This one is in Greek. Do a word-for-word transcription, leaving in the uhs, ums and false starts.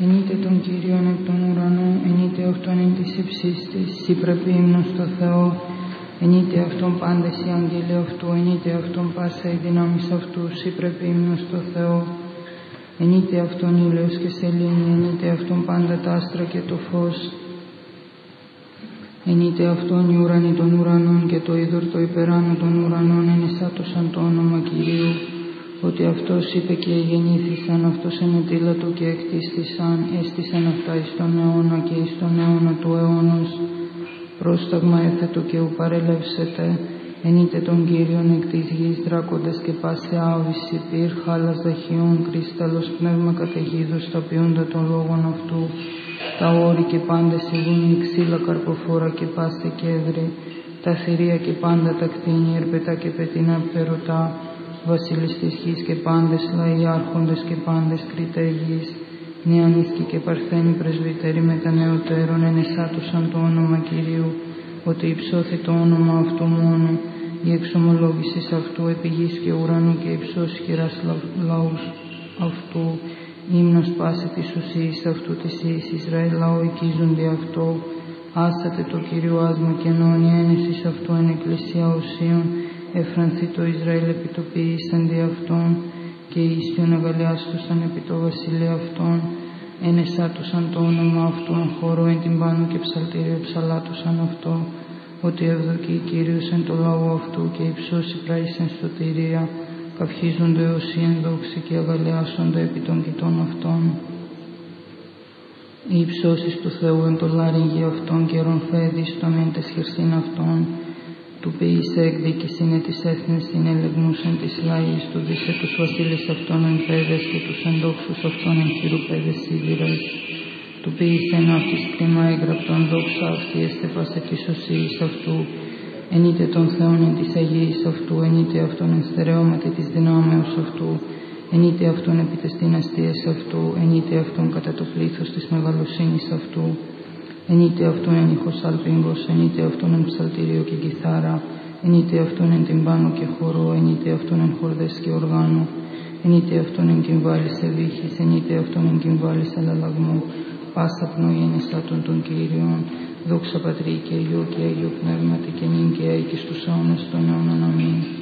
Ενείτε τον Κύριον εκ των ουρανών, ενείτε αυτόν εν της υψής της, σοι πρέπει ύμνος στο Θεό. Ενείτε αυτόν πάντες οι άγγελοι αυτού, ενείτε αυτόν πάσα οι δυνάμεις αυτού, σοι πρέπει ύμνος στο Θεό. Ενείτε αυτόν ήλιος και σελήνη, ενείτε αυτόν πάντα τα άστρα και το φως. Ενείτε αυτόν οι ουρανοί των ουρανών και το είδωρ το υπεράνω των ουρανών, ενεσάτωσαν το όνομα Κυρίου. Ότι αυτός είπε και γεννήθησαν, αυτός ενετήλατο και εκτίστησαν, έστησαν αυτά εις τον αιώνα και εις τον αιώνα του αιώνος. Πρόσταγμα έθετο και ου παρελεύσετε, ενείτε τον Κύριον εκ της γης, δράκοντες και πάση άβυση, πυρ, χάλας δαχιών, κρίσταλος, πνεύμα καταιγίδος, τα ποιούντα των λόγων αυτού, τα όρη και πάντες οι βουνοί, ξύλα καρποφόρα και πάστε κέδρη, τα θηρία και πάντα τα κτίνη, ερπετά και πετεινά πτερωτά, βασίλης της γης και πάντες λαοί, άρχοντες και πάντες κριτέ γης, νεανίσκοι και παρθένοι πρεσβύτεροι με τα νεωτέρων, ενεσάτωσαν το όνομα Κυρίου, ότι υψώθη το όνομα αυτού μόνο, η εξομολόγησης αυτού επί γης και ουρανού και υψώσει χειράς λαούς αυτού, ύμνος πάση της ουσίας αυτού της εις Ισραήλ λαό οικίζονται αυτό, άστατε το Κύριο άσμα και νόνια ένεσης αυτού εν εκκλησία οσίων, εφρανθεί το Ισραήλ επί το ποιήσαν δι' αυτόν, και οι ίσιον αγαλιάστουσαν επί το βασιλείο αυτών, ενεσάτουσαν το όνομα αυτού εν χώρο εν την πάνω και ψαλτήριο ψαλάτουσαν αυτό, ότι ευδοκεί Κύριος εν το λαό αυτού και υψώσει πράησεν σωτηρία, καυχίζονται όσοι εν δόξη και αγαλιάσονται επί των κοιτών αυτών. Οι υψώσεις του Θεού εν το λάρυγγι αυτών και ρομφέδι στο μεν τες χερσίν αυτών, του ποιήσε εκδίκησιν εν της έθνης την ελεγμούσεν της λαής, του δίσε τους βασίλεις αυτών εν πέδες και τους εντόξους αυτών εν χειρουπέδες σίδηρες, του ποιήσε εν αυτής κρίμα έγραπτον δόξα αυτή εστεφάσε της οσίης αυτού, ενείτε τον Θεόν εν της Αγίης αυτού, ενείτε αυτόν εν στερεώματι της δυνάμεως αυτού, ενείτε αυτόν επί τες δυναστείες αυτού, ενείτε αυτόν κατά το πλήθος της μεγαλοσύνης αυτού, ενείτε αυτόν εν ήχος αλπίγκος, ενείτε αυτόν εν ψαλτήριο και κιθάρα, ενείτε αυτόν εν τυμπάνο και χορό, ενείτε αυτόν εν χορδές και οργάνου, ενείτε αυτόν εν κυμβάλης εβύχης, ενείτε αυτόν εν κυμβάλης αλλαλαγμού, πάσα πνοή ενεσάτων των Κύριων, δόξα Πατρί και Υιό και Αγίο Πνεύματι και νυν και αεί και στους αιώνας των αιώνων. Αμήν.